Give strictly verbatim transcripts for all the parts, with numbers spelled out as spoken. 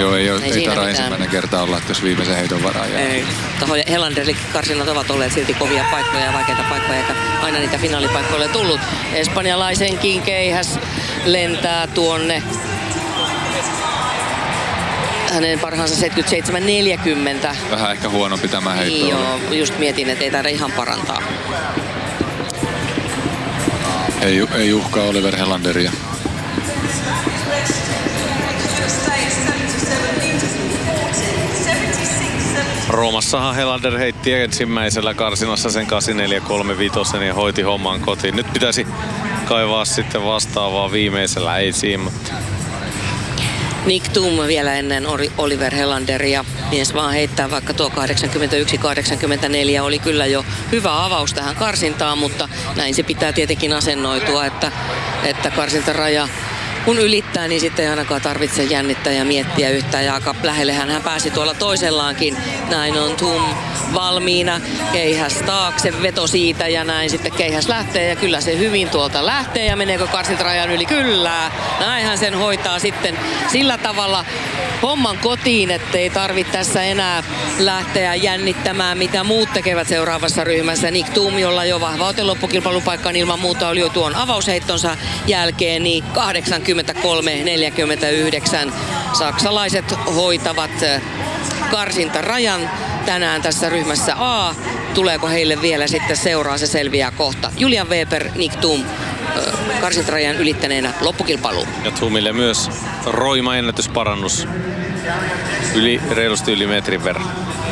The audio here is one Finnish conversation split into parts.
Joo, ei, ei, ei tarvitse ensimmäinen kerta olla, että jos viimeisen heiton varaan jää. Ei. Tuohon Helanderin karsinnat ovat olleet silti kovia paikkoja ja vaikeita paikkoja, eikä aina niitä finaalipaikkoja ole tullut. Espanjalaisenkin keihäs lentää tuonne. Hänen parhaansa seitsemänkymmentäseitsemän neljäkymmentä. Vähän ehkä huonompi tämä heitto. Joo, just mietin, että ei taida ihan parantaa. Ei, ei uhkaa Oliver Helanderia. Roomassahan Helander heitti ensimmäisellä karsinassa sen kahdeksan neljä kolme viisi ja hoiti homman kotiin. Nyt pitäisi kaivaa sitten vastaavaa viimeisellä, ei siinä, mutta... Nick Thum vielä ennen Oliver Helanderia. Mies vaan heittää, vaikka tuo kahdeksankymmentäyksi kahdeksankymmentäneljä oli kyllä jo hyvä avaus tähän karsintaan, mutta näin se pitää tietenkin asennoitua, että, että karsintaraja kun ylittää, niin sitten ei ainakaan tarvitse jännittää ja miettiä yhtään. Ja aika lähellehän hän pääsi tuolla toisellaankin. Näin on Thum valmiina. Keihäs taakse, veto siitä ja näin sitten keihäs lähtee. Ja kyllä se hyvin tuolta lähtee ja meneekö karsintarajan yli? Kyllä. Näinhän sen hoitaa sitten sillä tavalla homman kotiin, ettei tarvitse tässä enää lähteä jännittämään, mitä muut tekevät seuraavassa ryhmässä. Nick Thum, jolla jo vahva oteloppukilpailupaikkaan ilman muuta oli jo tuon avausheittonsa jälkeen, niin kahdeksankymmentäkolme neljäkymmentäyhdeksän. Saksalaiset hoitavat karsintarajan tänään tässä ryhmässä A. Tuleeko heille vielä sitten seuraa, se selviää kohta. Julian Weber, Nick Thum karsintarajan ylittäneenä loppukilpailuun. Ja Thumille myös roima ennätysparannus. Yli, reilusti yli metrin verran.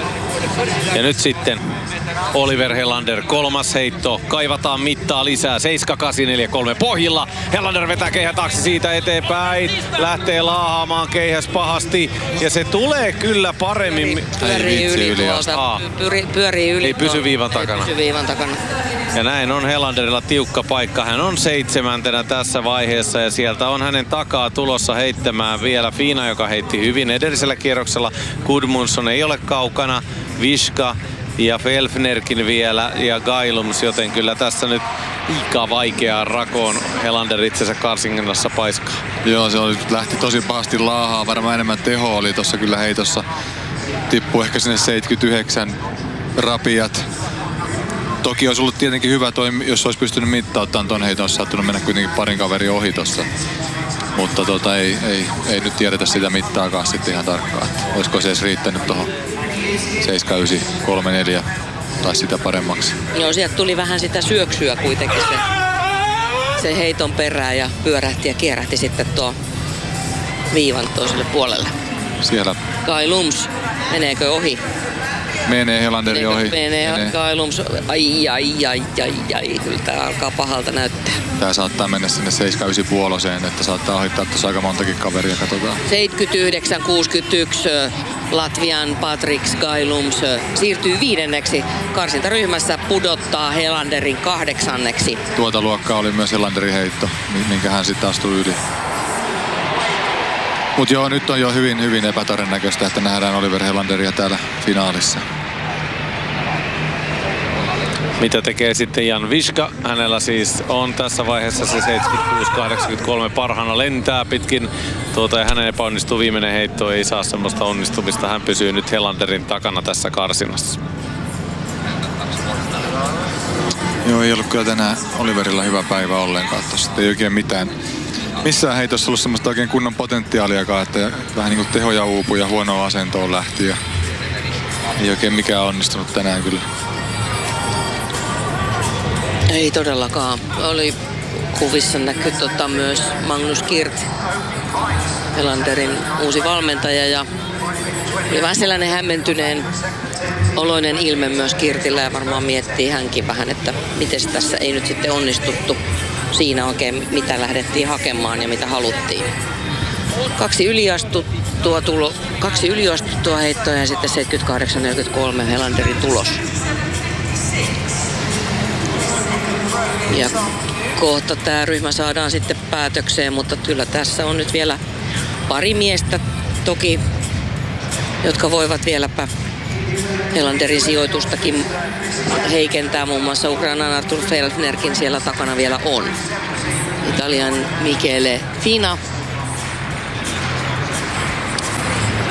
Ja nyt sitten Oliver Helander, kolmas heitto. Kaivataan mittaa lisää. seitsemän kahdeksan neljä kolme pohjilla. Helander vetää keihä taakse siitä eteenpäin. Lähtee laahaamaan keihäs pahasti. Ja se tulee kyllä paremmin. Pyörii yli, yli tuolta. Pyörii, pyörii yli. Ei pysy viivan takana. Ei pysy viivan takana. Ja näin on Helanderilla tiukka paikka. Hän on seitsemäntenä tässä vaiheessa ja sieltä on hänen takaa tulossa heittämään vielä Fina, joka heitti hyvin edellisellä kierroksella. Gudmundsson ei ole kaukana. Viska ja Felfnerkin vielä ja Gailums, joten kyllä tässä nyt aika vaikeaa rakoon Helander itsensä karsinnassa paiskaa. Joo, se oli, lähti tosi pahasti laahaa. Varmaan enemmän teho oli tuossa kyllä heitossa. Tippui ehkä sinne seitsemänkymmentäyhdeksän rapiat. Toki olisi ollut tietenkin hyvä, toi, jos olisi pystynyt mittauttamaan ton heiton, olisi saattanut mennä kuitenkin parin kaverin ohi tossa. Mutta tota, ei, ei, ei nyt tiedetä sitä mittaakaan sitten ihan tarkkaan. Olisiko se edes riittänyt tuohon seitsemän yhdeksän kolme neljä tai sitä paremmaksi. Joo, sieltä tuli vähän sitä syöksyä kuitenkin se, se heiton perään ja pyörähti ja kierähti sitten tuo viivan toiselle puolelle. Siellä. Gailums, meneekö ohi? Menee Helanderi ohi. Menee, menee. Gailums. Ai, ai, ai, ai, ai. Kyllä tää alkaa pahalta näyttää. Tää saattaa mennä sinne seitsemän yhdeksän puoloseen, että saattaa ohittaa tuossa aika montakin kaveria, katsotaan. seitsemänkymmentäyhdeksän kuusikymmentäyksi Latvian Patriks Gailums siirtyy viidenneksi karsintaryhmässä, pudottaa Helanderin kahdeksanneksi. Tuota luokkaa oli myös Helanderin heitto, minkä hän sitten astui yli. Mut joo, nyt on jo hyvin, hyvin epätodennäköistä, että nähdään Oliver Helanderia täällä finaalissa. Mitä tekee sitten Jan Viska? Hänellä siis on tässä vaiheessa se seitsemänkymmentäkuusi kahdeksankymmentäkolme parhaana, lentää pitkin tuota ja hänen epäonnistuu viimeinen heitto, ei saa semmoista onnistumista. Hän pysyy nyt Helanderin takana tässä karsinassa. Joo, ei ollut kyllä tänään Oliverilla hyvä päivä ollenkaan tossa. Ei oikein mitään. Missään heitossa ollut semmoista oikein kunnon potentiaaliakaan, että vähän niin kuin tehoja uupui ja huonoa asentoon lähti. Ja ei oikein mikään onnistunut tänään kyllä. Ei todellakaan. Oli kuvissa näkyy tota myös Magnus Kirt, Helanderin uusi valmentaja, ja oli vähän sellainen hämmentyneen oloinen ilme myös Kirtillä ja varmaan miettii hänkin vähän, että miten tässä ei nyt sitten onnistuttu siinä oikein, mitä lähdettiin hakemaan ja mitä haluttiin. Kaksi yliastuttua, tulo, kaksi yliastuttua heittoa ja sitten seitsemänkymmentäkahdeksan neljäkymmentäkolme Helanderin tulos. Ja kohta tämä ryhmä saadaan sitten päätökseen, mutta kyllä tässä on nyt vielä pari miestä toki, jotka voivat vieläpä Helanderin sijoitustakin heikentää. Muun muassa Ukrainan Artur Felfnerkin siellä takana vielä on. Italian Michele Fina.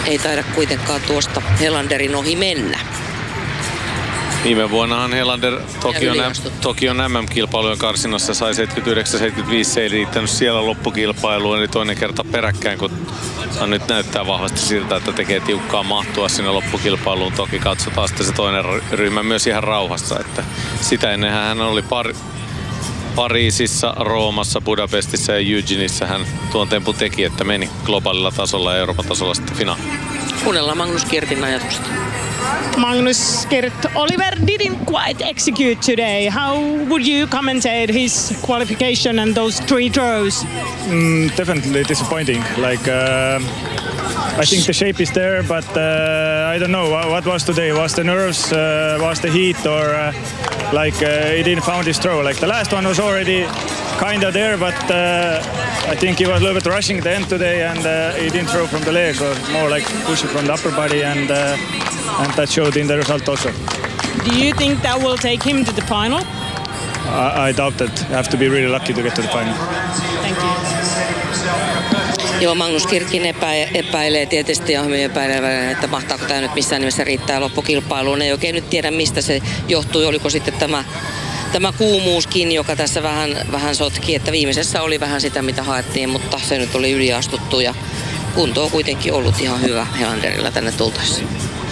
ei taida kuitenkaan tuosta Helanderin ohi mennä. Viime vuonnahan Helander Tokion, Tokion M M-kilpailujen karsinassa sai seitsemänkymmentäyhdeksän seitsemänkymmentäviisi, se ei riittänyt siellä loppukilpailuun, eli toinen kerta peräkkäin, kun nyt näyttää vahvasti siltä, että tekee tiukkaa mahtua sinne loppukilpailuun. Toki katsotaan sitten se toinen ryhmä myös ihan rauhassa, että sitä ennenhän hän oli par, Pariisissa, Roomassa, Budapestissa ja Eugeneissa hän tuon tempun teki, että meni globaalilla tasolla ja Euroopan tasolla sitten finaaliin. Kuunnellaan Magnus Kirtin ajatusta. Magnus Kirt, Oliver didn't quite execute today. How would you commentate his qualification and those three throws? Mm, definitely disappointing. Like uh, I think the shape is there, but uh, I don't know what was today. Was the nerves? Uh, was the heat? Or uh, like uh, he didn't found his throw? Like the last one was already kind of there, but uh, I think he was a little bit rushing the end today, and uh, he didn't throw from the legs, or more like pushing from the upper body, and uh, and that showed in the result also. Do you think that will take him to the final? I, I doubt that. You have to be really lucky to get to the final. Thank you. Joo, Magnus Kirkkin epä, epäilee tietysti ja hyvin epäilee, että mahtaako tämä nyt missään nimessä riittää loppukilpailuun. Ei oikein nyt tiedä, mistä se johtui. Oliko sitten tämä, tämä kuumuuskin, joka tässä vähän, vähän sotki, että viimeisessä oli vähän sitä, mitä haettiin, mutta se nyt oli yliastuttu ja kunto on kuitenkin ollut ihan hyvä Helanderilla tänne tultaessa.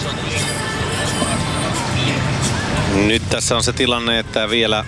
Nyt tässä on se tilanne, että vielä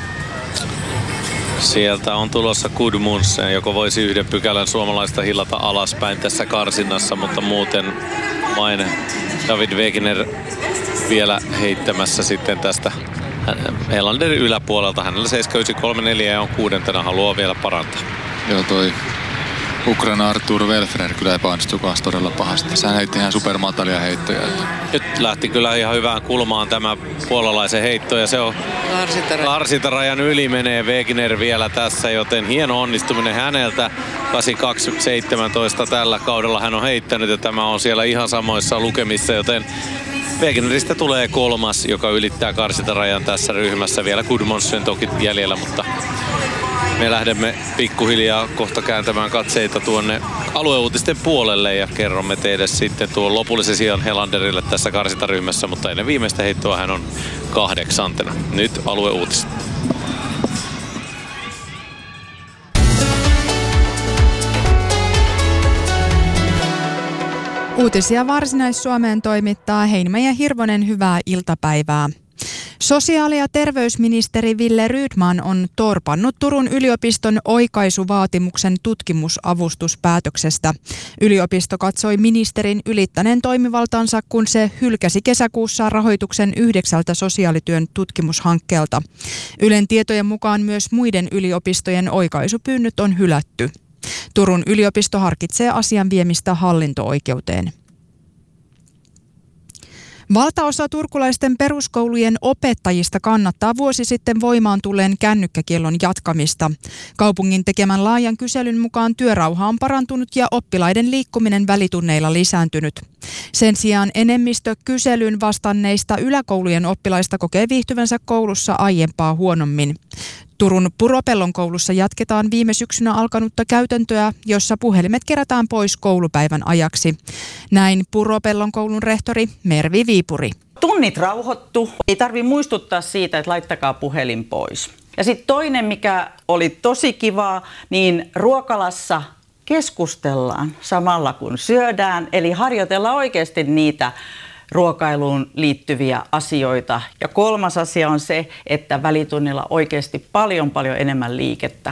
sieltä on tulossa Gudmundsen, joka voisi yhden pykälän suomalaista hillata alaspäin tässä karsinnassa, mutta muuten vain David Wegener vielä heittämässä sitten tästä Helanderin yläpuolelta. Hänellä seitsemän yhdeksän kolme neljä ja on kuudentena, haluaa vielä parantaa. Joo, toi Ukraina Artur Welfner kyllä epäonnistui kanssa todella pahasti. Sehän heitti ihan supermatalia heittoja. Nyt lähti kyllä ihan hyvään kulmaan tämä puolalaisen heitto ja se on karsintarajan yli menee Wegener vielä tässä, joten hieno onnistuminen häneltä. kahdeksankymmentäkaksi seitsemäntoista tällä kaudella hän on heittänyt ja tämä on siellä ihan samoissa lukemissa, joten Wegeneristä tulee kolmas, joka ylittää karsintarajan tässä ryhmässä. Vielä Gudmundsen toki jäljellä, mutta me lähdemme pikkuhiljaa kohta kääntämään katseita tuonne alueuutisten puolelle ja kerromme teille sitten tuon lopullisen sijan Helanderille tässä karsintaryhmässä, mutta ennen viimeistä heittoa hän on kahdeksantena. Nyt alueuutiset. Uutisia Varsinais-Suomeen toimittaa Heinmä ja Hirvonen, hyvää iltapäivää. Sosiaali- ja terveysministeri Wille Rydman on torpannut Turun yliopiston oikaisuvaatimuksen tutkimusavustuspäätöksestä. Yliopisto katsoi ministerin ylittäneen toimivaltansa, kun se hylkäsi kesäkuussa rahoituksen yhdeksältä sosiaalityön tutkimushankkeelta. Ylen tietojen mukaan myös muiden yliopistojen oikaisupyynnöt on hylätty. Turun yliopisto harkitsee asian viemistä hallinto-oikeuteen. Valtaosa turkulaisten peruskoulujen opettajista kannattaa vuosi sitten voimaan tulleen kännykkäkiellon jatkamista. Kaupungin tekemän laajan kyselyn mukaan työrauha on parantunut ja oppilaiden liikkuminen välitunneilla lisääntynyt. Sen sijaan enemmistö kyselyn vastanneista yläkoulujen oppilaista kokee viihtyvänsä koulussa aiempaa huonommin. Turun Puropellon koulussa jatketaan viime syksynä alkanutta käytäntöä, jossa puhelimet kerätään pois koulupäivän ajaksi. Näin Puropellon koulun rehtori Mervi Viipuri. Tunnit rauhoittu. Ei tarvitse muistuttaa siitä, että laittakaa puhelin pois. Ja sitten toinen, mikä oli tosi kivaa, niin ruokalassa keskustellaan samalla kun syödään. Eli harjoitellaan oikeasti niitä ruokailuun liittyviä asioita. Ja kolmas asia on se, että välitunnilla oikeasti paljon paljon enemmän liikettä.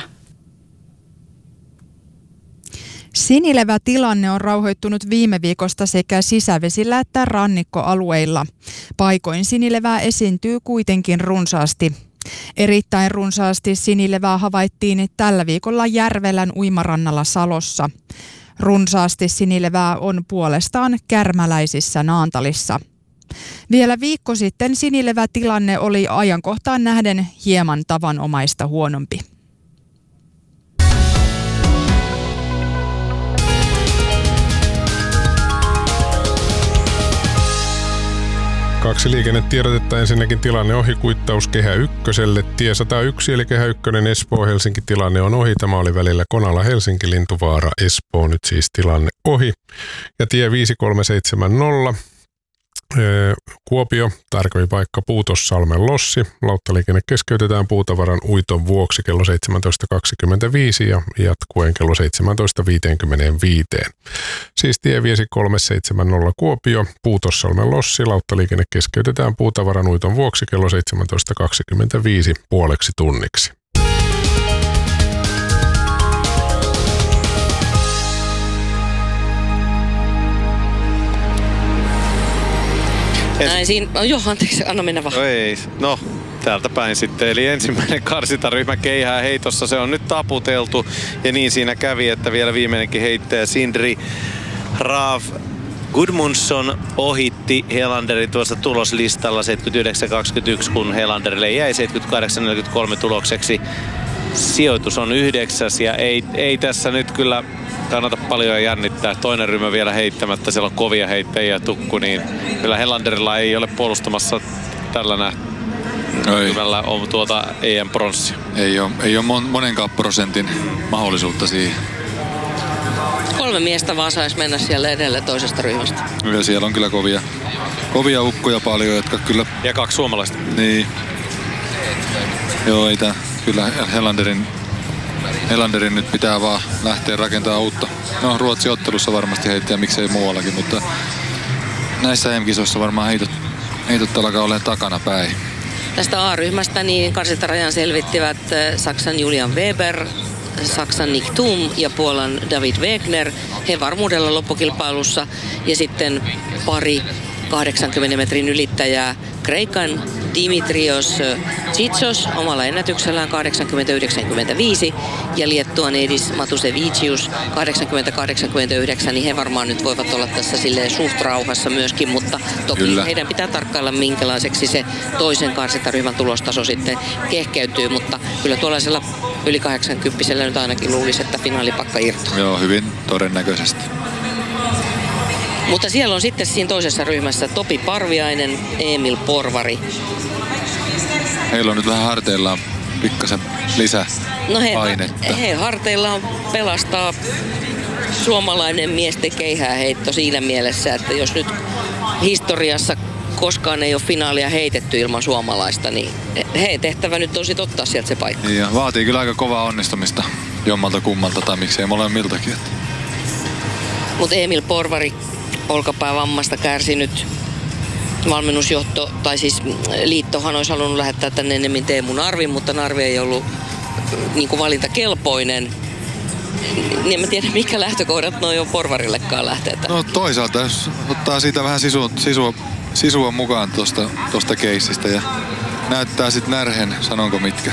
Sinilevätilanne on rauhoittunut viime viikosta sekä sisävesillä että rannikkoalueilla. Paikoin sinilevää esiintyy kuitenkin runsaasti. Erittäin runsaasti sinilevää havaittiin tällä viikolla Järvelän uimarannalla Salossa. Runsaasti sinilevää on puolestaan kärmäläisissä Naantalissa. Vielä viikko sitten sinilevätilanne oli ajankohtaan nähden hieman tavanomaista huonompi. Kaksi liikennetiedotetta. Ensinnäkin tilanne ohi, kuittaus Kehä ykköselle. Tie sata yksi eli Kehä ykkönen Espoo-Helsinki tilanne on ohi. Tämä oli välillä Konala-Helsinki, Lintuvaara, Espoo, nyt siis tilanne ohi. Ja tie viisi kolme seitsemän nolla. Kuopio, tarkoin paikka Puutossalmen Lossi. Lauttaliikenne keskeytetään puutavaran uiton vuoksi kello seitsemäntoista kaksikymmentäviisi ja jatkuen kello seitsemäntoista viisikymmentäviisi. Siis tie viisi kolme seitsemän nolla Kuopio, Puutossalmen Lossi. Lauttaliikenne keskeytetään puutavaran uiton vuoksi kello seitsemäntoista kaksikymmentäviisi puoleksi tunniksi. Näin siinä, no joo, anteeksi, anna mennä vaan. No ei, no täältä päin sitten. Eli ensimmäinen karsintaryhmä keihää heitossa, se on nyt taputeltu. Ja niin siinä kävi, että vielä viimeinenkin heittäjä Sindri Raaf Gudmundsson ohitti Helanderin tuossa tuloslistalla seitsemänkymmentäyhdeksän kaksikymmentäyksi, kun Helanderille jäi seitsemänkymmentäkahdeksan neljäkymmentäkolme tulokseksi. Sijoitus on yhdeksäs ja ei, ei tässä nyt kyllä kannata paljon jännittää. Toinen ryhmä vielä heittämättä, siellä on kovia heittäjiä tukku, niin kyllä Helanderilla ei ole puolustamassa tällä näkymällä on tuota E M-pronssia. Ei ole, ei ole monenkaan prosentin mahdollisuutta siihen. Kolme miestä vaan saisi mennä siellä edelle toisesta ryhmästä. Ja siellä on kyllä kovia, kovia ukkoja paljon, jotka kyllä... Ja kaksi suomalaista. Niin. Joo, ei tää. Kyllä Helanderin, Helanderin nyt pitää vaan lähteä rakentamaan uutta. No, Ruotsin ottelussa varmasti heittää, miksei muuallakin, mutta näissä E M-kisoissa varmaan heitot, heitot alkaa olemaan takana päin. Tästä A-ryhmästä niin karsintarajan selvittivät Saksan Julian Weber, Saksan Nick Thum ja Puolan David Wegner. He varmuudella loppukilpailussa. Ja sitten pari kahdeksankymmenen metrin ylittäjää, Kreikan Dimitrios Tsitsos omalla ennätyksellään kahdeksankymmentä yhdeksänkymmentäviisi ja Liettuan Edis Matusevicius kahdeksankymmentä kahdeksankymmentäyhdeksän, niin he varmaan nyt voivat olla tässä silleen suht rauhassa myöskin, mutta toki Kyllä. heidän pitää tarkkailla minkälaiseksi se toisen karsintaryhmän tulostaso sitten kehkeytyy, mutta kyllä tuollaisella yli kahdeksankymmentällä nyt ainakin luulisi, että finaalipakka irtoaa. Joo, hyvin todennäköisesti. Mutta siellä on sitten siinä toisessa ryhmässä Topi Parviainen, Emil Porvari. Heillä on nyt vähän harteillaan pikkasen lisää no he, painetta. He harteillaan pelastaa suomalainen miesten keihääheitto siinä mielessä, että jos nyt historiassa koskaan ei ole finaalia heitetty ilman suomalaista, niin he tehtävä nyt on sit ottaa sieltä se paikka. Ja vaatii kyllä aika kovaa onnistumista jommalta kummalta tai miksei molemmiltakin. Mutta Emil Porvari olkapäävammasta kärsinyt valmennusjohto, tai siis liittohan olisi halunnut lähettää tänne enemmän Teemu Narvin, mutta Narvi ei ollut niin kuin valintakelpoinen. Niin en tiedä, mikä lähtökohdat noin on Porvarillekaan lähteä. No toisaalta, jos ottaa siitä vähän sisua, sisua, sisua mukaan tuosta tosta keissistä ja näyttää sitten närhen, sanonko mitkä?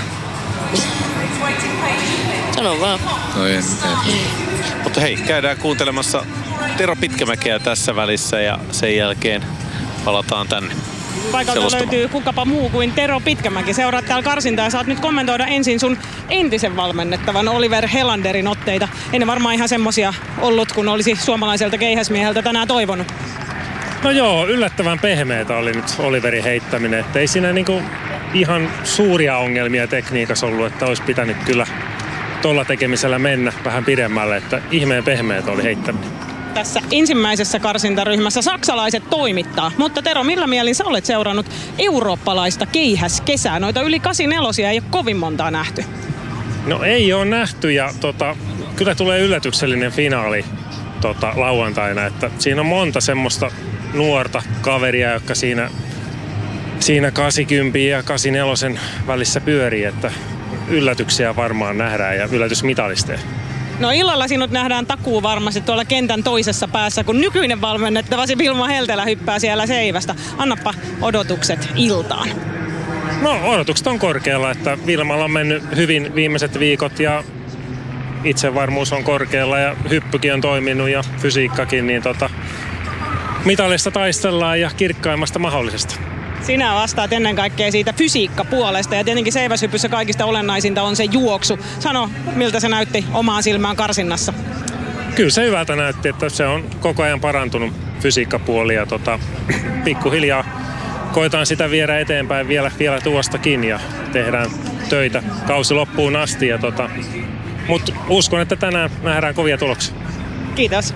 Sano vaan. No en, en. Mutta hei, käydään kuuntelemassa Tero Pitkämäkeä tässä välissä ja sen jälkeen palataan tänne. Paikalta löytyy kukapa muu kuin Tero Pitkämäki. Seuraat täällä karsintaa ja saat nyt kommentoida ensin sun entisen valmennettavan Oliver Helanderin otteita. Ei ne varmaan ihan semmosia ollut, kun olisi suomalaiselta keihäsmieheltä tänään toivonut. No joo, yllättävän pehmeätä oli nyt Oliverin heittäminen. Että ei siinä niinku ihan suuria ongelmia tekniikassa ollut, että olisi pitänyt kyllä tuolla tekemisellä mennä vähän pidemmälle. Että ihmeen pehmeätä oli heittäminen. Tässä ensimmäisessä karsintaryhmässä saksalaiset toimittaa. Mutta Tero, millä mielin sä olet seurannut eurooppalaista keihäskesää? Noita yli kahdeksankymmentäneljä ei ole kovin montaa nähty. No ei ole nähty ja tota, kyllä tulee yllätyksellinen finaali tota, lauantaina. Että siinä on monta semmoista nuorta kaveria, jotka siinä, siinä kahdeksankymmentä ja kahdeksankymmentäneljä välissä pyörii. Että yllätyksiä varmaan nähdään ja yllätysmitalisteja. No illalla sinut nähdään takuu varmasti tuolla kentän toisessa päässä, kun nykyinen valmennettavasi Vilma Heltelä hyppää siellä seivästä. Annappa odotukset iltaan. No odotukset on korkealla, että Vilmalla on mennyt hyvin viimeiset viikot ja itsevarmuus on korkealla ja hyppykin on toiminut ja fysiikkakin, niin tota, mitalista taistellaan ja kirkkaimmasta mahdollisesta. Sinä vastaat ennen kaikkea siitä fysiikkapuolesta ja tietenkin seiväshypyssä kaikista olennaisinta on se juoksu. Sano, miltä se näytti omaan silmään karsinnassa? Kyllä se hyvältä näytti, että se on koko ajan parantunut fysiikkapuoli ja tota, pikkuhiljaa koetaan sitä viedä eteenpäin vielä, vielä tuostakin ja tehdään töitä kausi loppuun asti. Ja tota, mutta uskon, että tänään nähdään kovia tuloksia. Kiitos.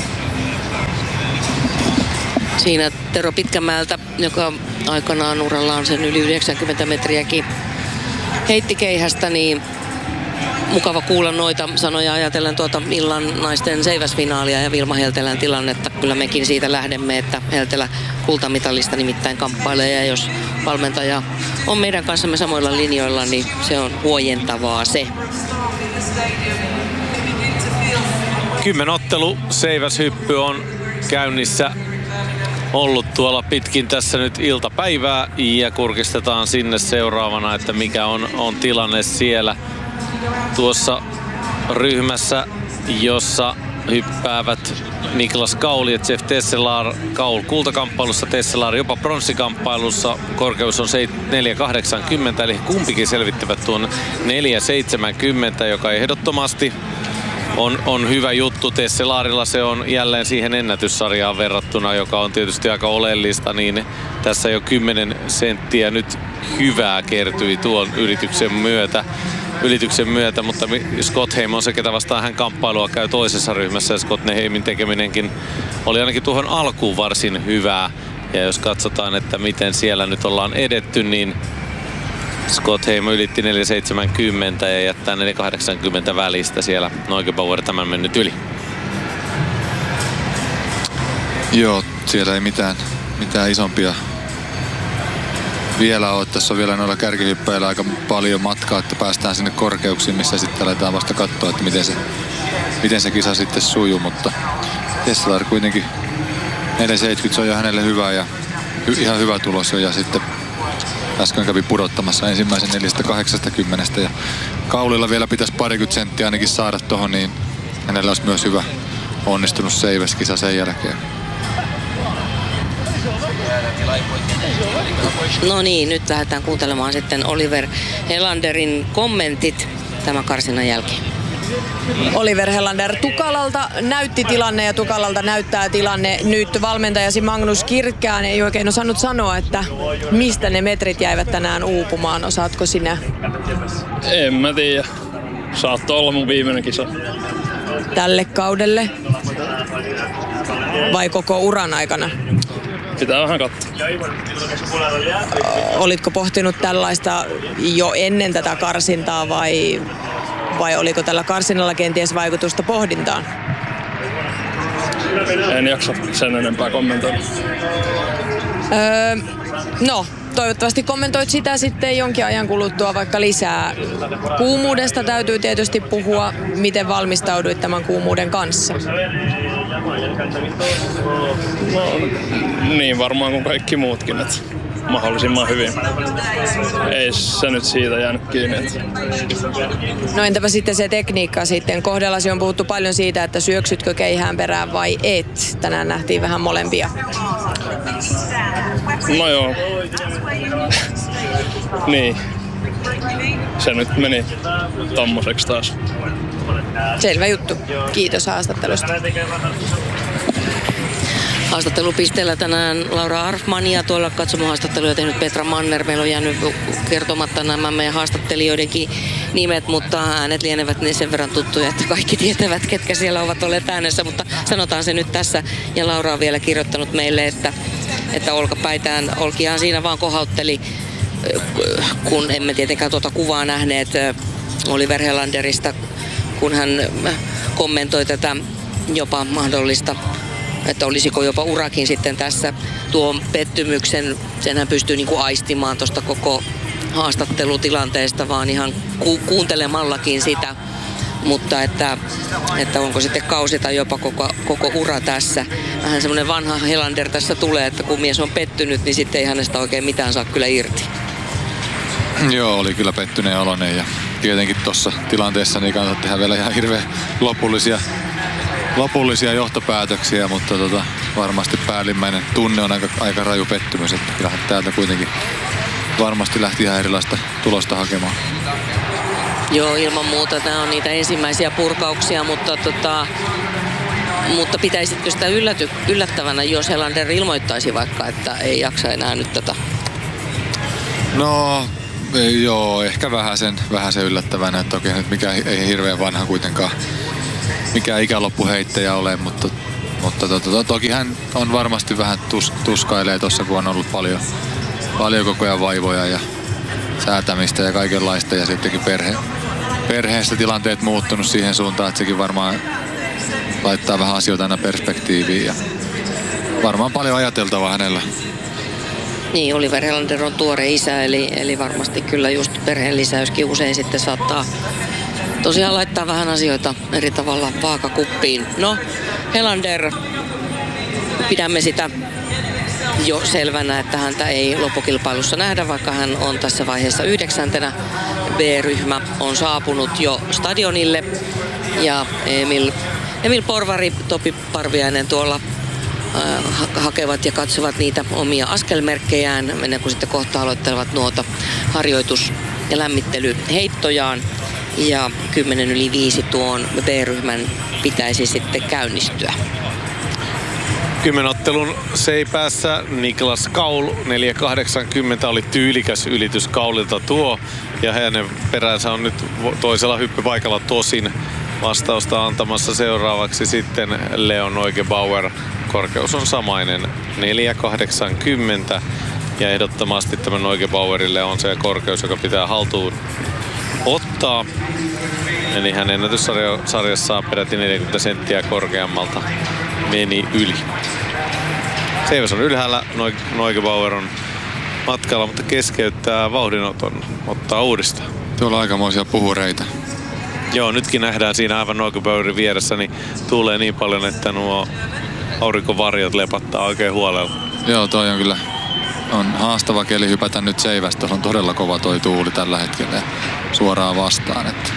Siinä Tero Pitkämäeltä, joka aikanaan urallaan sen yli yhdeksänkymmentä metriäkin heitti keihästä, niin mukava kuulla noita sanoja ajatellen tuota illan naisten seiväsfinaalia ja Vilma Heltelän tilannetta. Kyllä mekin siitä lähdemme, että Heltelä kultamitalista nimittäin kamppailee, ja jos valmentaja on meidän kanssamme samoilla linjoilla, niin se on huojentavaa se. Kymmenottelu seiväshyppy on käynnissä ollut tuolla pitkin tässä nyt iltapäivää, ja kurkistetaan sinne seuraavana, että mikä on, on tilanne siellä tuossa ryhmässä, jossa hyppäävät Niklas Kaul ja Jeff Tesselar. Kaul kultakamppailussa, Tesselar jopa pronssikamppailussa. Korkeus on neljä kahdeksankymmentä, eli kumpikin selvittävät tuon neljä seitsemänkymmentä, joka ehdottomasti on, on hyvä juttu. Tesselarilla se on jälleen siihen ennätyssarjaan verrattuna, joka on tietysti aika oleellista, niin tässä jo kymmenen senttiä nyt hyvää kertyi tuon yrityksen myötä. ylityksen myötä, mutta Scott Heim on se, ketä vastaan hän kamppailua käy toisessa ryhmässä, ja Scott Heimin tekeminenkin oli ainakin tuohon alkuun varsin hyvää. Ja jos katsotaan, että miten siellä nyt ollaan edetty, niin Scott Heim ylitti neljä seitsemänkymmentä ja jättää neljä kahdeksankymmentä välistä siellä. Neugebauer tämän mennyt yli. Joo, siellä ei mitään, mitään isompia vielä ole. Tässä on vielä noilla kärkihyppäillä aika paljon matkaa, että päästään sinne korkeuksiin, missä sitten aletaan vasta katsoa, että miten se, miten se kisa sitten sujuu. Mutta Tesselar kuitenkin neljä seitsemänkymmentä, se on jo hänelle hyvä ja hy, ihan hyvä tulos jo. Ja sitten äsken kävi pudottamassa ensimmäisen neljä kahdeksankymmentä. Ja Kaulilla vielä pitäisi parikymmentä senttiä ainakin saada tohon, niin hänellä olisi myös hyvä onnistunut seiväskisa sen jälkeen. No niin, nyt lähdetään kuuntelemaan sitten Oliver Helanderin kommentit tämän karsinnan jälkeen. Oliver Helander, Tukalalta näytti tilanne ja Tukalalta näyttää tilanne nyt. Valmentajasi Magnus Kirkkään ei oikein osannut sanoa, että mistä ne metrit jäivät tänään uupumaan. Osaatko sinä? En mä tiedä. Saattoi olla mun viimeinen kisa. Tälle kaudelle? Vai koko uran aikana? Pitää vähän katsoa. Olitko pohtinut tällaista jo ennen tätä karsintaa vai, vai oliko tällä karsinnalla kenties vaikutusta pohdintaan? En jaksa sen enempää kommentoida. Öö, no, toivottavasti kommentoit sitä sitten jonkin ajan kuluttua vaikka lisää. Kuumuudesta täytyy tietysti puhua. Miten valmistauduit tämän kuumuuden kanssa? No, niin varmaan kuin kaikki muutkin, että mahdollisimman hyvin. Ei se nyt siitä jäänyt kiinni. Että... No entäpä sitten se tekniikka sitten? Kohdallasi on puhuttu paljon siitä, että syöksytkö keihään perään vai et. Tänään nähtiin vähän molempia. No joo. Niin. Se nyt meni tommoseksi taas. Selvä juttu. Kiitos haastattelusta. Haastattelupisteellä tänään Laura Arfman ja tuolla katsomohaastatteluja tehnyt Petra Manner. Meillä on jäänyt kertomatta nämä meidän haastattelijoidenkin nimet, mutta äänet lienevät ne sen verran tuttuja, että kaikki tietävät, ketkä siellä ovat olleet äänessä, mutta sanotaan se nyt tässä. Ja Laura on vielä kirjoittanut meille, että, että olkapäitään, olkiaan siinä vaan kohautteli, kun emme tietenkään tuota kuvaa nähneet Oliver Helanderista, kun hän kommentoi tätä jopa mahdollista, että olisiko jopa urakin sitten tässä tuon pettymyksen, senhän pystyy niinku aistimaan tuosta koko haastattelutilanteesta vaan ihan ku- kuuntelemallakin sitä, mutta että, että onko sitten kausi tai jopa koko, koko ura tässä. Vähän semmoinen vanha Helander tässä tulee, että kun mies on pettynyt, niin sitten ei hänestä oikein mitään saa kyllä irti. Joo, oli kyllä pettyneen oloinen ja tietenkin tuossa tilanteessa niin kannattaa tehdä vielä ihan hirveän lopullisia, lopullisia johtopäätöksiä, mutta tota, varmasti päällimmäinen tunne on aika, aika raju pettymys, että kyllähän täältä kuitenkin varmasti lähti ihan erilaista tulosta hakemaan. Joo, ilman muuta nämä on niitä ensimmäisiä purkauksia, mutta tota, mutta pitäisitkö sitä ylläty, yllättävänä, jos Helander ilmoittaisi vaikka, että ei jaksa enää nyt tätä? No joo, ehkä vähän sen, vähän sen yllättävänä. Että toki nyt mikä ei hirveän vanha kuitenkaan mikään ikäloppuheittäjä ole, mutta, mutta to, to, to, toki hän on varmasti vähän tus, tuskailee tuossa, kun on ollut paljon, paljon koko ajan vaivoja ja säätämistä ja kaikenlaista ja sittenkin perhe, perheestä tilanteet muuttunut siihen suuntaan, että sekin varmaan laittaa vähän asioita aina perspektiiviin ja varmaan paljon ajateltavaa hänellä. Niin, Oliver Helander on tuore isä, eli, eli varmasti kyllä just perheen lisäyskin usein sitten saattaa tosiaan laittaa vähän asioita eri tavalla vaakakuppiin. No, Helander, pidämme sitä jo selvänä, että häntä ei loppukilpailussa nähdä, vaikka hän on tässä vaiheessa yhdeksäntenä. B-ryhmä on saapunut jo stadionille ja Emil, Emil Porvari, Topi Parviainen tuolla äh, hakevat ja katsovat niitä omia askelmerkkejään ennen kuin sitten kohta aloittelevat nuota harjoitus- ja lämmittelyheittojaan. Ja kymmenen yli viisi tuon B-ryhmän pitäisi sitten käynnistyä. Kymmenottelun seipäässä Niklas Kaul neljä kahdeksankymmentä oli tyylikäs ylitys Kaulilta tuo. Ja hänen peränsä on nyt toisella hyppypaikalla tosin vastausta antamassa seuraavaksi sitten Leon Neugebauer. Korkeus on samainen neljä kahdeksankymmentä ja ehdottomasti tämä Neugebauerille on se korkeus, joka pitää haltuun ottaa. Eli hän ennätyssarjassaan peräti neljäkymmentä senttiä korkeammalta meni yli. Seiväs on ylhäällä, Neugebauer on matkalla, mutta keskeyttää vauhdinoton, ottaa uudestaan. Tuolla on aikamoisia puhureita. Joo, nytkin nähdään siinä aivan Neugebauerin vieressä, niin tuulee niin paljon, että nuo aurinkovarjot lepattaa oikein huolella. Joo, toi on kyllä on haastava keli hypätä nyt seivästä. On todella kova toi tuuli tällä hetkellä suoraan vastaan. Että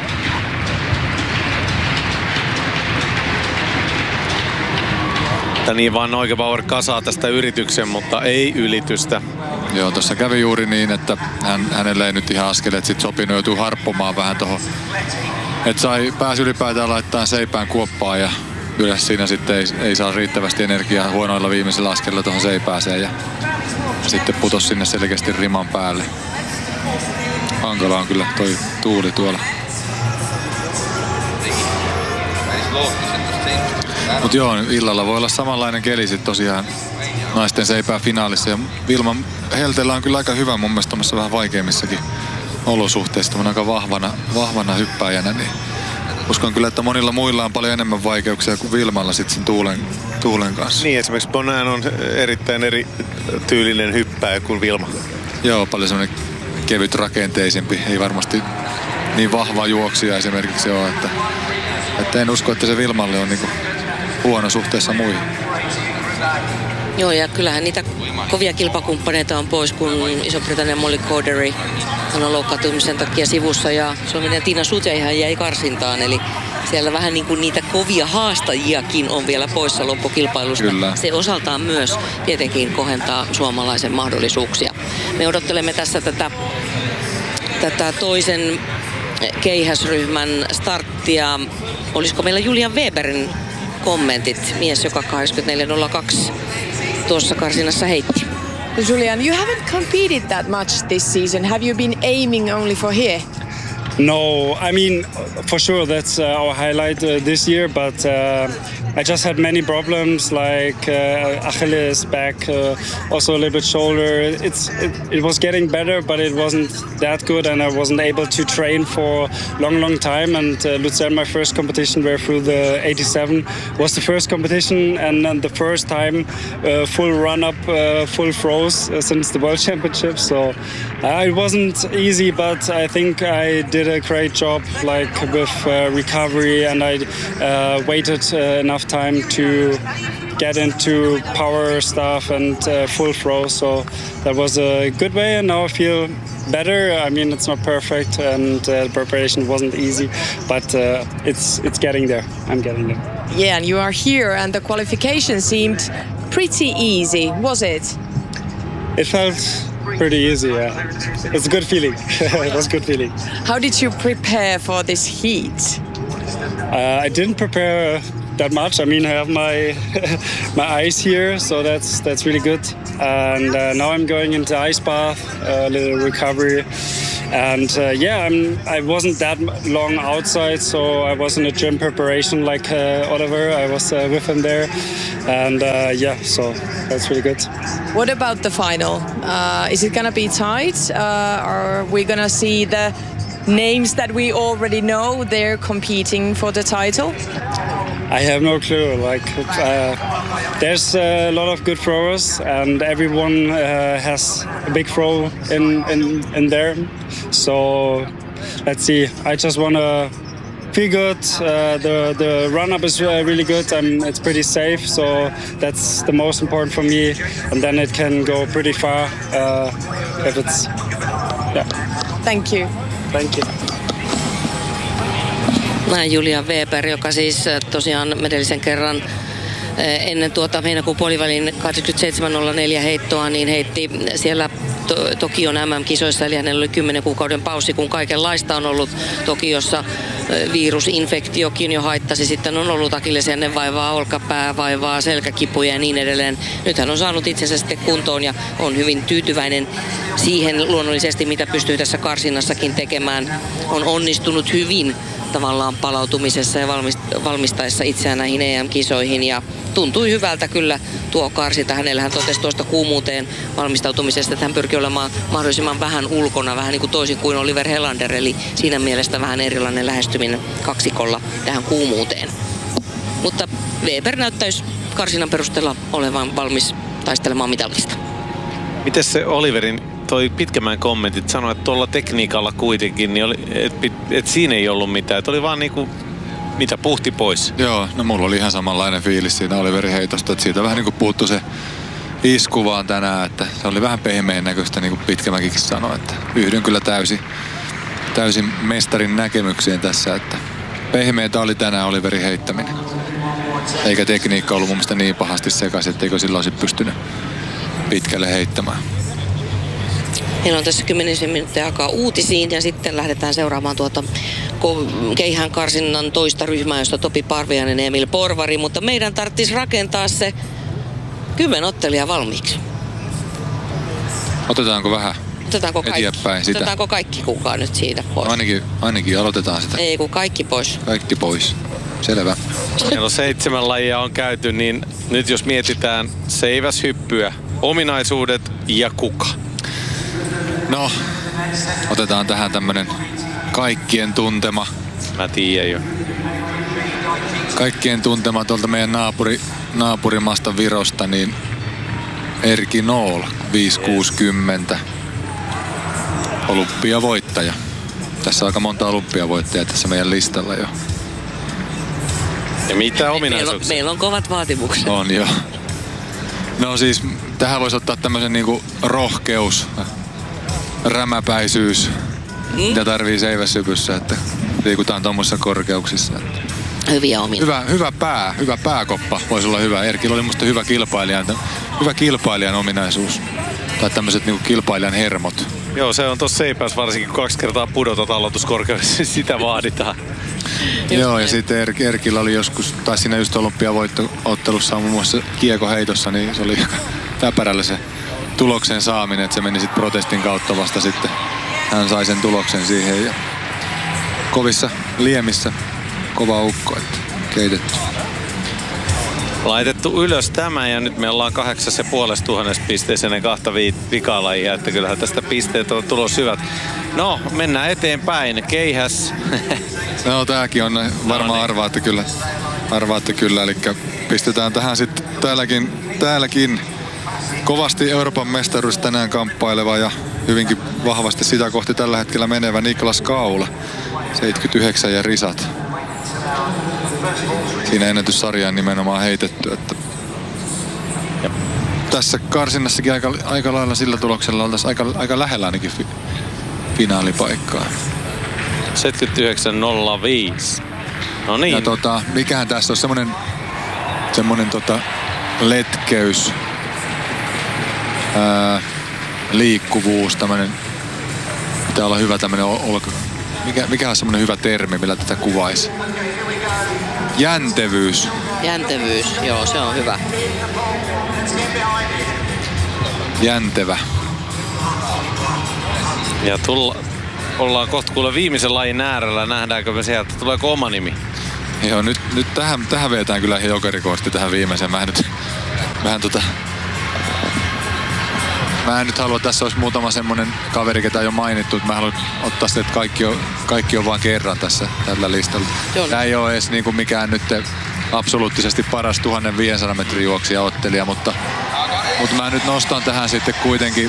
Että niin vaan Neugebauer kasaa tästä yrityksen, mutta ei ylitystä. Joo, tuossa kävi juuri niin, että hän, hänelle ei nyt ihan askeleet sit sopinut, joutuu harppomaan vähän tuohon. Että sai pääsi ylipäätään laittaa seipään kuoppaan ja yleensä siinä sitten ei, ei saa riittävästi energiaa huonoilla viimeisillä askelilla tuohon seipääseen ja sitten putosi sinne selkeästi riman päälle. Hankala on kyllä toi tuuli tuolla. Mut joo, illalla voi olla samanlainen keli sit tosiaan naisten seipää finaalissa. Ja Vilma Helteellä on kyllä aika hyvä mun mielestä tommosissa vähän vaikeimmissakin olosuhteissa. Tommonen aika vahvana, vahvana hyppääjänä. Niin uskon kyllä, että monilla muilla on paljon enemmän vaikeuksia kuin Vilmalla sit sen tuulen, tuulen kanssa. Niin, esimerkiksi Bonan on erittäin eri tyylinen hyppääjä kuin Vilma. Joo, paljon semmonen kevyt rakenteisempi. Ei varmasti niin vahva juoksija esimerkiksi ole, että, että en usko, että se Vilmalle on niinku huono suhteessa muihin. Joo, ja kyllähän niitä kovia kilpakumppaneita on pois, kun Iso-Britannian Molly Cordery hän on loukkaantumisen takia sivussa ja Suomen ja Tiina Sutjaihan jäi karsintaan, eli siellä vähän niin kuin niitä kovia haastajiakin on vielä poissa loppukilpailusta. Kyllä. Se osaltaan myös tietenkin kohentaa suomalaisen mahdollisuuksia. Me odottelemme tässä tätä, tätä toisen keihäsryhmän starttia. Olisiko meillä Julian Weberin kommentit, mies joka kahdeksankymmentäneljä nolla kaksi tuossa karsinassa heitti. Julian, you haven't competed that much this season. Have you been aiming only for here? No, I mean, for sure that's uh, our highlight uh, this year, but uh, I just had many problems like uh, Achilles, back, uh, also a little bit shoulder. It's it, it was getting better, but it wasn't that good, and I wasn't able to train for a long, long time. And uh, Luzern, my first competition, where through the eighty-seven was the first competition, and then the first time uh, full run-up, uh, full throws uh, since the World Championship. So uh, it wasn't easy, but I think I did a great job, like with uh, recovery, and I uh, waited uh, enough time to get into power stuff and uh, full throw. So that was a good way, and now I feel better. I mean, it's not perfect, and uh, the preparation wasn't easy, but uh, it's it's getting there. I'm getting there. Yeah, and you are here, and the qualification seemed pretty easy, was it? It felt pretty easy, yeah. It's a good feeling. It was a good feeling. How did you prepare for this heat? Uh, I didn't prepare that much. I mean, I have my my ice here, so that's that's really good. And uh, now I'm going into ice bath, a little recovery. And uh, yeah, I'm, I wasn't that long outside, so I was in a gym preparation like uh, Oliver. I was uh, with him there. And uh, yeah, so that's really good. What about the final? Uh, is it going to be tight? Uh, or are we going to see the names that we already know they're competing for the title? I have no clue. Like, uh, there's a lot of good throwers, and everyone uh, has a big throw in, in in there. So let's see. I just want to feel good. Uh, the the run up is uh, really good. I'm, it's pretty safe, so that's the most important for me. And then it can go pretty far uh, if it's yeah. Thank you. Thank you. Näin Julia Weber, joka siis tosiaan medellisen kerran ennen tuota heinäkuun puolivälin kahdeksankymmentäseitsemän nolla neljä heittoa, niin heitti siellä to- Tokion M M-kisoissa, eli hänellä oli kymmenen kuukauden paussi, kun kaikenlaista on ollut Tokiossa. Virusinfektiokin jo haittasi, sitten on ollut akillesjännen vaivaa, olkapäävaivaa, selkäkipuja ja niin edelleen. Nyt hän on saanut itsensä sitten kuntoon ja on hyvin tyytyväinen siihen luonnollisesti, mitä pystyy tässä karsinnassakin tekemään. On onnistunut hyvin tavallaan palautumisessa ja valmistaessa itseään näihin E M-kisoihin ja tuntui hyvältä kyllä tuo karsinta. Hänellä hän totesi tuosta kuumuuteen valmistautumisesta, että hän pyrkii olemaan mahdollisimman vähän ulkona, vähän niin kuin toisin kuin Oliver Helander, eli siinä mielessä vähän erilainen lähestyminen kaksikolla tähän kuumuuteen. Mutta Weber näyttäisi karsinnan perusteella olevan valmis taistelemaan mitallista. Miten se Oliverin toi Pitkämäen kommentit sanoi, että tuolla tekniikalla kuitenkin, niin oli, et, et siinä ei ollut mitään. Että oli vaan niinku, mitä puhti pois. Joo, no mulla oli ihan samanlainen fiilis siinä Oliverin heitosta, että siitä vähän niinku puuttui se isku vaan tänään, että se oli vähän pehmeän näköistä, niin kuin Pitkämäkikin sanoi, että yhdyn kyllä täysin, täysin mestarin näkemykseen tässä, että pehmeätä oli tänään Oliverin heittäminen. Eikä tekniikka ollut mun mielestä niin pahasti sekaisin, etteikö sillä olisi pystynyt pitkälle heittämään. Meillä on tässä kymmenisen minuuttia aikaa uutisiin ja sitten lähdetään seuraamaan tuota keihään karsinnan toista ryhmää, josta Topi Parviainen ja Emil Porvari, mutta meidän tarvitsisi rakentaa se kymmenottelija valmiiksi. Otetaanko vähän Otetaanko kaikki? eteenpäin sitä? Otetaanko kaikki kukaan nyt siitä pois? Ainakin, ainakin aloitetaan sitä. Ei kun kaikki pois. Kaikki pois. Selvä. Meillä on seitsemän lajia on käyty, niin nyt jos mietitään seiväshyppyä, ominaisuudet ja kuka. No, otetaan tähän tämmönen kaikkien tuntema. Mä tiedän jo. Kaikkien tuntema tuolta meidän naapuri, naapurimaasta Virosta, niin Erki Nool, viisi kuusikymmentä. Olympiavoittaja. Tässä on aika monta olympiavoittajaa tässä meidän listalla jo. Ja mitä ominaisuuksia? Meillä on, meillä on kovat vaatimukset. On jo. No siis tähän voisi ottaa tämmöisen niinku rohkeus, rämäpäisyys, mm. mitä tarvii seiväshypyssä, että liikutaan tuommoisissa korkeuksissa. Hyviä omia. Hyvä, hyvä pää, hyvä pääkoppa voisi olla hyvä. Erkillä oli musta hyvä kilpailijan, hyvä kilpailijan ominaisuus. Tai tämmöiset niinku kilpailijan hermot. Joo, se on tossa seipäs varsinkin kaksi kertaa pudotat aloituskorkeudessa, sitä vaaditaan. Joo, ja sitten er, Erkillä oli joskus, tai siinä just olympiavoittoottelussa muun muassa kiekoheitossa, niin se oli aika täpärällä se tuloksen saaminen, että se meni sitten protestin kautta vasta sitten. Hän sai sen tuloksen siihen ja kovissa liemissä kova ukko, että keitetty. Laitettu ylös tämä ja nyt me ollaan kahdeksas ja puolesta tuhannesta pisteeseen ne kahta vi- vikalajia, että kyllähän tästä pisteet on tulos hyvät. No, mennään eteenpäin. Keihäs. No tääkin on varmaan arvaatte kyllä. Arvaatte kyllä, eli pistetään tähän sitten täälläkin, täälläkin kovasti Euroopan mestaruus tänään kamppaileva ja hyvinkin vahvasti sitä kohti tällä hetkellä menevä Niklas Kaula. seitsemänkymmentäyhdeksän ja risat. Siinä ennätyssarjaan nimenomaan heitetty, että tässä karsinnassakin aika, aika lailla sillä tuloksella oltaisiin aika, aika lähellä ainakin fi, finaalipaikkaa. seitsemänkymmentäyhdeksän nolla viisi. No niin. Ja tota, mikähän tässä on semmonen, semmonen tota letkeys, ää, liikkuvuus, tämmönen, pitää olla hyvä tämmönen olka. Mikä, mikä on semmonen hyvä termi, millä tätä kuvaisi? Jäntevyys. Jäntevyys, joo, se on hyvä. Jäntevä. Ja tulla, ollaan kohta kuule viimeisen lajin äärellä. Nähdäänkö me sieltä? Tuleeko oma nimi? Joo, nyt, nyt tähän, tähän vetään kyllä jokerikosti tähän viimeiseen. Mä en nyt, mä en tota... Mä en nyt halua, tässä olisi muutama semmonen kaveri, ketä on jo mainittu, että mä haluan ottaa sitä, että kaikki on, kaikki on vaan kerran tässä tällä listalla. Tämä ei ole edes niinku mikään nyt absoluuttisesti paras tuhatviisisataa metrin juoksija ottelija, mutta, mutta mä nyt nostan tähän sitten kuitenkin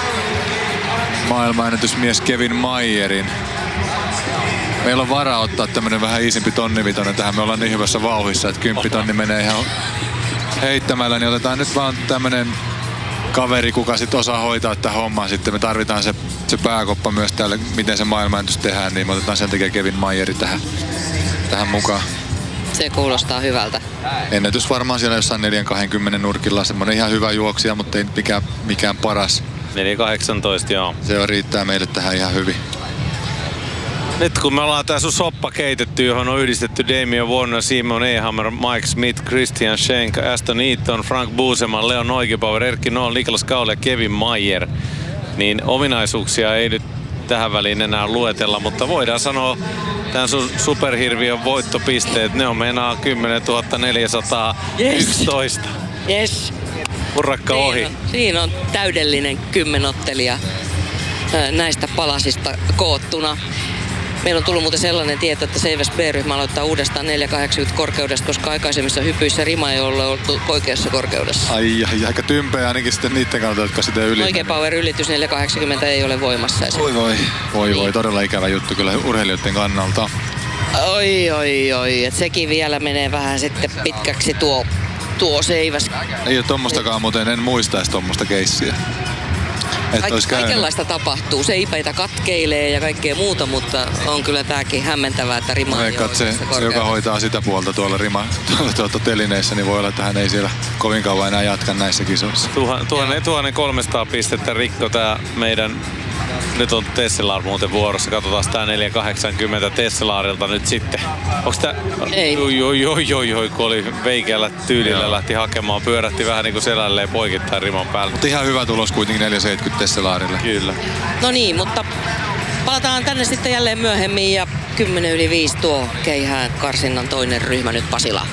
maailmanennätysmies Kevin Mayerin. Meillä on varaa ottaa tämmönen vähän iisimpi tonnivitonen tähän. Me ollaan niin hyvässä vauhissa, että kymppitonni menee ihan heittämällä, niin otetaan nyt vaan tämmönen kaveri, kuka sitten osaa hoitaa tätä hommaa. Sitten me tarvitaan se, se pääkoppa myös täällä, miten se maailmanennätys tehdään, niin me otetaan sen takia Kevin Mayeri tähän, tähän mukaan. Se kuulostaa hyvältä. Ennätys varmaan siellä jossain neljä kaksikymmentä nurkilla. Semmoinen ihan hyvä juoksija, mutta ei mikään, mikään paras. neljä kahdeksantoista, joo. Se on, riittää meille tähän ihan hyvin. Nyt kun me ollaan tää sun soppa keitetty, johon on yhdistetty Damien Warner, Simon Ehammer, Mike Smith, Christian Schenk, Aston Eaton, Frank Buseman, Leon Neugebauer, Erkki Noll, Niklas Kaule ja Kevin Mayer, niin ominaisuuksia ei nyt tähän väliin enää luetella, mutta voidaan sanoa tämän sun superhirviön voittopisteet, ne on meinaa kymmenentuhatta neljäsataayksitoista. Yes. Urakka ohi. Siinä on, siinä on täydellinen kymmenottelija näistä palasista koottuna. Meillä on tullut muuten sellainen tieto, että Seiväs B-ryhmä aloittaa uudestaan neljä kahdeksankymmentä korkeudesta, koska aikaisemmissa hypyissä rima ei ole ollut oikeassa korkeudessa. Ai, ai aika tympeä ainakin sitten niiden kannalta, jotka sitä ylittävät. Oikea power ylitys neljä kahdeksankymmentä ei ole voimassa. Voi voi, voi voi, todella ikävä juttu kyllä urheilijoiden kannalta. Oi, oi, oi, että sekin vielä menee vähän sitten pitkäksi tuo, tuo Seiväs. Ei ole tommostakaan, muuten en muistaisi tommosta keissiä. Kaik- kaikenlaista tapahtuu. Seipäitä katkeilee ja kaikkea muuta, mutta on kyllä tääkin hämmentävää, että rima ei ole se, se, joka hoitaa sitä puolta tuolla rima tuolla, tuolla telineissä, niin voi olla, että hän ei siellä kovin kauan enää jatka näissä kisoissa. tuhatkolmesataa pistettä rikko tää meidän, nyt on Tesselar muuten vuorossa. Katsotaan tää neljä kahdeksankymmentä Tesselarilta nyt sitten. Onks tää? Ei. Joi, joi, joi, joi, joi, kun oli veikeällä tyylillä. Joo. Lähti hakemaan, pyörähti vähän niinku selälleen poikittain riman päällä. Mutta ihan hyvä tulos kuitenkin neljä seitsemänkymmentä Tesselarille. Kyllä. No niin, mutta palataan tänne sitten jälleen myöhemmin ja kymmenen yli viisi tuo keihään karsinnan toinen ryhmä nyt Pasilaan.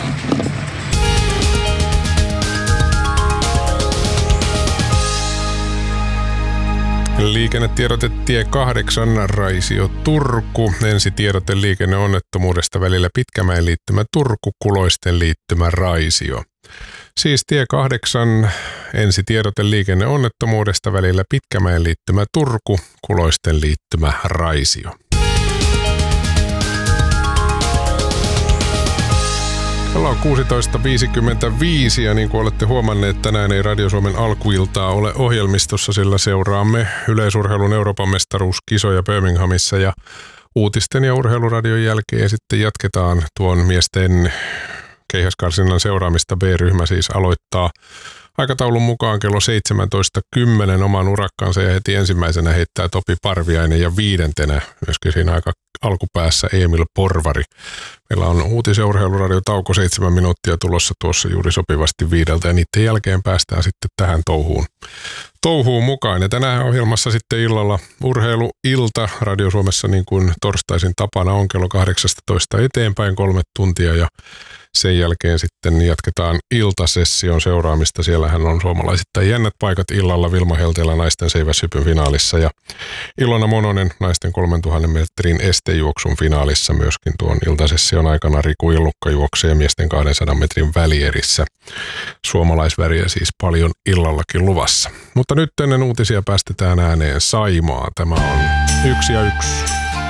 Liikennetiedote tie kahdeksan Raisio Turku. Ensi tiedote liikenneonnettomuudesta välillä Pitkämäen liittymä Turku, Kuloisten liittymä Raisio. Siis tie kahdeksan ensi tiedote liikenneonnettomuudesta välillä Pitkämäen liittymä Turku, Kuloisten liittymä Raisio. Kello on kuusitoista viisikymmentäviisi ja niin kuin olette huomanneet, tänään ei Radio Suomen alkuiltaa ole ohjelmistossa, sillä seuraamme yleisurheilun Euroopan mestaruuskisoja Birminghamissa ja uutisten ja urheiluradion jälkeen sitten jatketaan tuon miesten keihäskarsinnan seuraamista. B-ryhmä siis aloittaa aikataulun mukaan kello seitsemäntoista kymmenen oman urakkansa ja heti ensimmäisenä heittää Topi Parviainen ja viidentenä myöskin siinä aika alkupäässä Emil Porvari. Meillä on uutis- ja urheiluradio tauko seitsemän minuuttia tulossa tuossa juuri sopivasti viideltä ja niiden jälkeen päästään sitten tähän touhuun, touhuun mukaan. Ja tänään ohjelmassa sitten illalla urheiluilta Radio Suomessa niin kuin torstaisin tapana on kello kahdeksastatoista eteenpäin kolme tuntia ja sen jälkeen sitten jatketaan iltasession seuraamista. Siellähän on suomalaisittain jännät paikat illalla. Vilma Helteellä naisten seiväshypyn finaalissa ja Ilona Mononen naisten kolmentuhannen metrin estejuoksun finaalissa myöskin tuon iltasession aikana. Riku Illukka juoksee miesten kahdensadan metrin välierissä. Suomalaisväriä siis paljon illallakin luvassa. Mutta nyt ennen uutisia päästetään ääneen Saimaa. Tämä on yksi ja yksi.